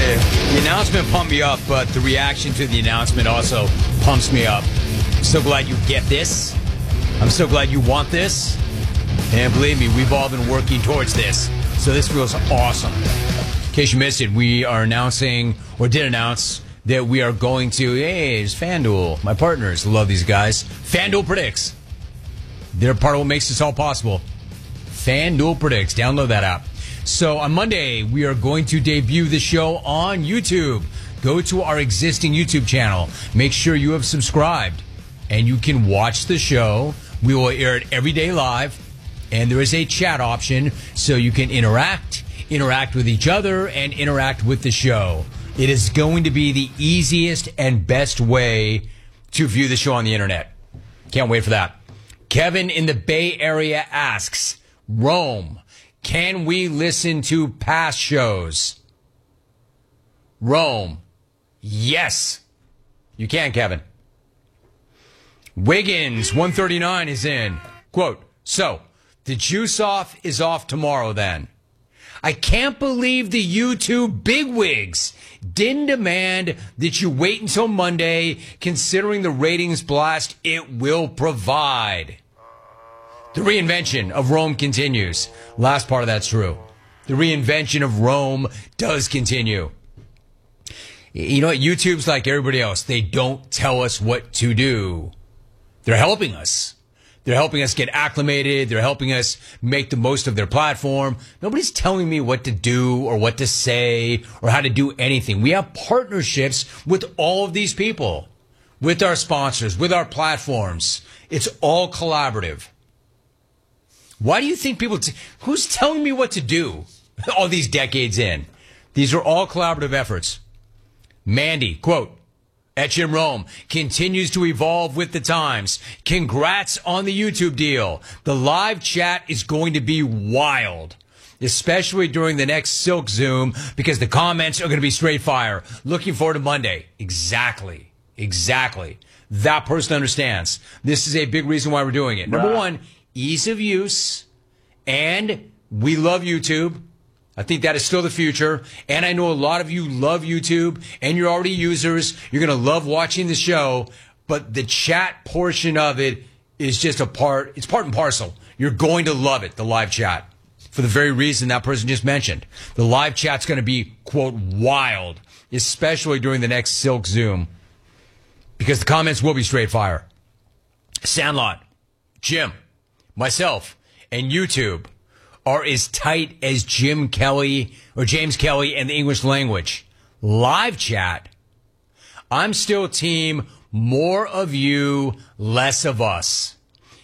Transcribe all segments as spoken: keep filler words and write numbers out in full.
The announcement pumped me up, but the reaction to the announcement also pumps me up. I'm so glad you get this. I'm so glad you want this. And believe me, we've all been working towards this. So this feels awesome. In case you missed it, we are announcing, or did announce, that we are going to, hey, it's FanDuel. My partners love these guys. FanDuel Predicts. They're part of what makes this all possible. FanDuel Predicts. Download that app. So on Monday, we are going to debut the show on YouTube. Go to our existing YouTube channel. Make sure you have subscribed. And you can watch the show. We will air it every day live. And there is a chat option so you can interact, interact with each other, and interact with the show. It is going to be the easiest and best way to view the show on the internet. Can't wait for that. Kevin in the Bay Area asks, Rome, can we listen to past shows? Rome, yes. You can, Kevin. Wiggins, one thirty-nine is in. Quote, so, the juice off is off tomorrow then. I can't believe the YouTube bigwigs didn't demand that you wait until Monday, considering the ratings blast it will provide. The reinvention of Rome continues. Last part of that's true. The reinvention of Rome does continue. You know what? YouTube's like everybody else. They don't tell us what to do. They're helping us. They're helping us get acclimated. They're helping us make the most of their platform. Nobody's telling me what to do or what to say or how to do anything. We have partnerships with all of these people, with our sponsors, with our platforms. It's all collaborative. Why do you think people, t- who's telling me what to do all these decades in? These are all collaborative efforts. Mandy, quote, at Jim Rome, continues to evolve with the times. Congrats on the YouTube deal. The live chat is going to be wild, especially during the next Silk Zoom, because the comments are going to be straight fire. Looking forward to Monday. Exactly. Exactly. That person understands. This is a big reason why we're doing it. Number one, ease of use, and we love YouTube. I think that is still the future, and I know a lot of you love YouTube, and you're already users. You're going to love watching the show, but the chat portion of it is just a part, it's part and parcel. You're going to love it, the live chat, for the very reason that person just mentioned. The live chat's going to be, quote, wild, especially during the next Silk Zoom, because the comments will be straight fire. Sandlot, Jim, myself, and YouTube are as tight as Jim Kelly or James Kelly and the English language. Live chat, I'm still team more of you, less of us.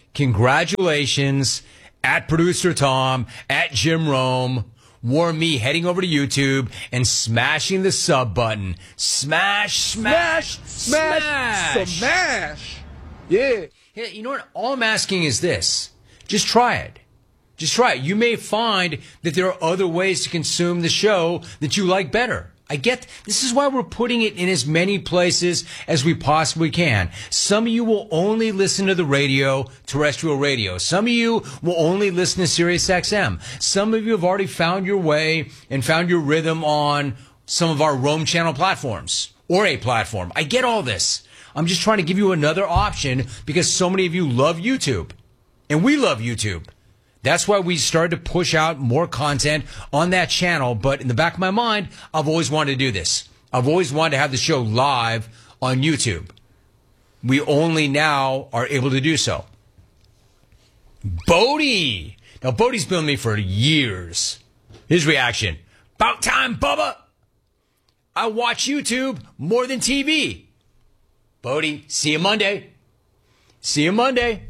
Congratulations at Producer Tom, at Jim Rome, warn me heading over to YouTube and smashing the sub button. Smash, smash, smash, smash. Smash. Yeah. Yeah. You know what? All I'm asking is this. Just try it. Just try it. You may find that there are other ways to consume the show that you like better. I get, this is why we're putting it in as many places as we possibly can. Some of you will only listen to the radio, terrestrial radio. Some of you will only listen to Sirius X M. Some of you have already found your way and found your rhythm on some of our Rome channel platforms or a platform. I get all this. I'm just trying to give you another option because so many of you love YouTube and we love YouTube. That's why we started to push out more content on that channel. But in the back of my mind, I've always wanted to do this. I've always wanted to have the show live on YouTube. We only now are able to do so. Bodie. Now, Bodie's been with me for years. His reaction. About time, Bubba. I watch YouTube more than T V. Bodie, see you Monday. See you Monday.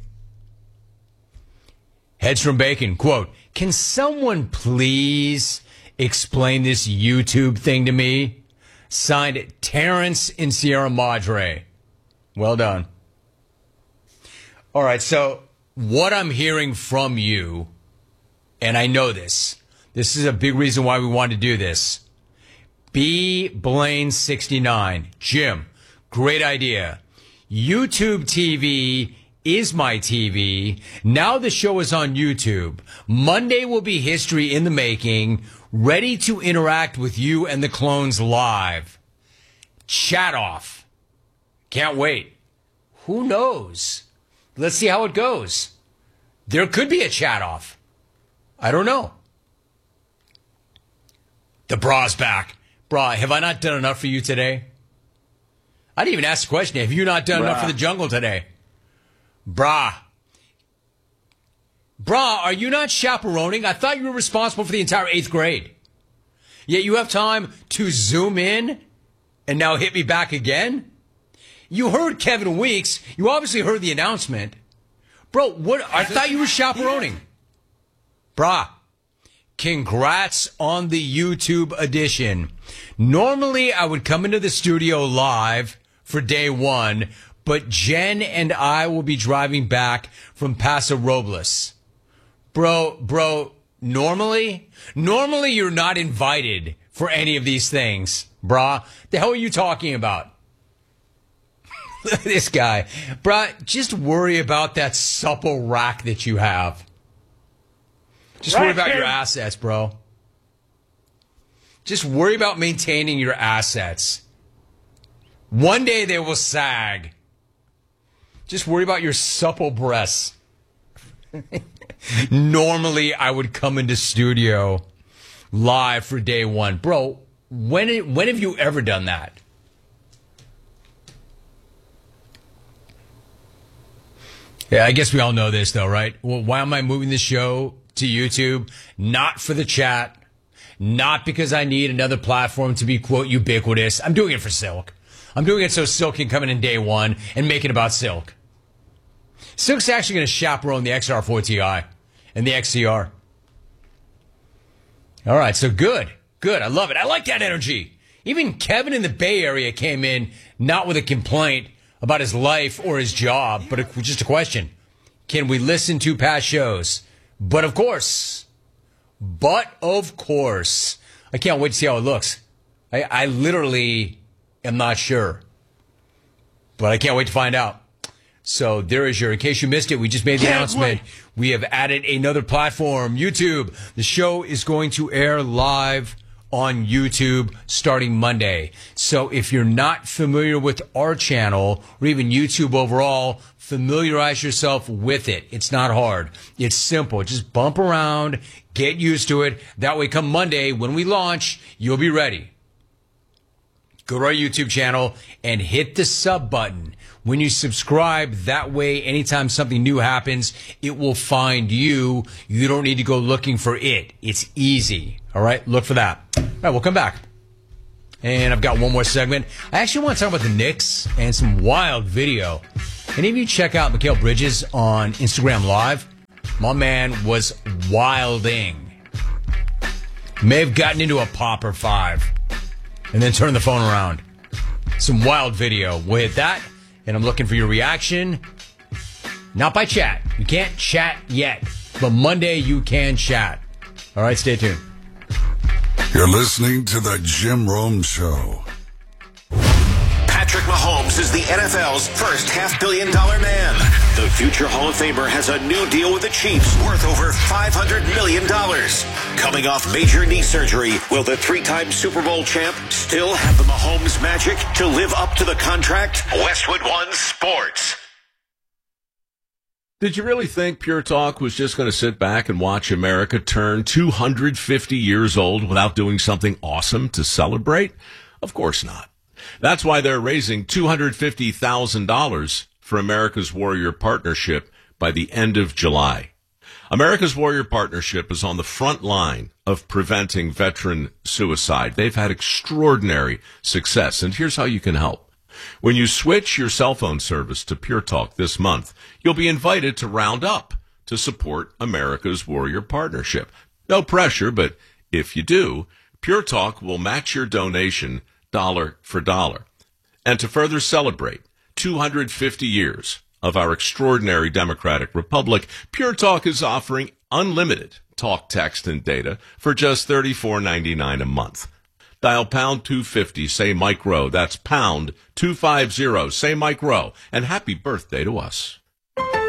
Heads from Bacon, quote, can someone please explain this YouTube thing to me? Signed, Terrence in Sierra Madre. Well done. All right, so what I'm hearing from you, and I know this, this is a big reason why we want to do this. B. Blaine sixty-nine. Jim, great idea. YouTube T V is my T V. Now the show is on YouTube. Monday will be history in the making. ready to interact with you and the clones live. Chat off. Can't wait. Who knows? Let's see how it goes. There could be a chat off. I don't know. The bra's back. Bra, have I not done enough for you today? I didn't even ask the question. Have you not done Bra. enough for the jungle today? Bra. Bra, are you not chaperoning? I thought you were responsible for the entire eighth grade. Yet you have time to zoom in and now hit me back again? You heard Kevin Weeks. You obviously heard the announcement. Bro, what? I thought you were chaperoning. Brah, congrats on the YouTube edition. Normally, I would come into the studio live for day one, but Jen and I will be driving back from Paso Robles. Bro, bro, normally, normally you're not invited for any of these things. Brah, the hell are you talking about? Look at this guy. Brah, just worry about that supple rack that you have. Just worry about your assets, bro. Just worry about maintaining your assets. One day they will sag. Just worry about your supple breasts. Normally, I would come into studio live for day one. Bro, when, when have you ever done that? Yeah, I guess we all know this, though, right? Well, why am I moving the show to YouTube? Not for the chat. Not because I need another platform to be, quote, ubiquitous. I'm doing it for Silk. I'm doing it so Silk can come in in day one and make it about Silk. Silk's actually going to chaperone the X R four Ti and the X C R. All right, so good. Good. I love it. I like that energy. Even Kevin in the Bay Area came in not with a complaint about his life or his job, but a, just a question. Can we listen to past shows? But of course. But of course. I can't wait to see how it looks. I, I literally am not sure. But I can't wait to find out. So there is your, in case you missed it, we just made the Can't announcement. wait. We have added another platform, YouTube. The show is going to air live on YouTube starting Monday. So if you're not familiar with our channel or even YouTube overall, familiarize yourself with it. It's not hard. It's simple. Just bump around, get used to it. That way come Monday when we launch, you'll be ready. Go to our YouTube channel and hit the sub button. When you subscribe, that way, anytime something new happens, it will find you. You don't need to go looking for it. It's easy. All right? Look for that. All right, we'll come back. And I've got one more segment. I actually want to talk about the Knicks and some wild video. Any of you check out Mikal Bridges on Instagram Live? My man was wilding. May have gotten into a pop or five and then turned the phone around. Some wild video. We'll hit that. And I'm looking for your reaction. Not by chat. You can't chat yet. But Monday you can chat. All right, stay tuned. You're listening to the Jim Rome Show. Patrick Mahomes is the N F L's first half-billion dollar man. The future Hall of Famer has a new deal with the Chiefs worth over five hundred million dollars. Coming off major knee surgery, will the three-time Super Bowl champ still have the Mahomes magic to live up to the contract? Westwood One Sports. Did you really think Pure Talk was just going to sit back and watch America turn two hundred fifty years old without doing something awesome to celebrate? Of course not. That's why they're raising two hundred fifty thousand dollars for America's Warrior Partnership by the end of July. America's Warrior Partnership is on the front line of preventing veteran suicide. They've had extraordinary success, and here's how you can help. When you switch your cell phone service to Pure Talk this month, you'll be invited to round up to support America's Warrior Partnership. No pressure, but if you do, Pure Talk will match your donation dollar for dollar. And to further celebrate two hundred fifty years of our extraordinary democratic republic, Pure Talk is offering unlimited talk, text, and data for just thirty-four ninety-nine a month. Dial pound two fifty, say Mike Rowe. That's pound two fifty, say Mike Rowe. And happy birthday to us.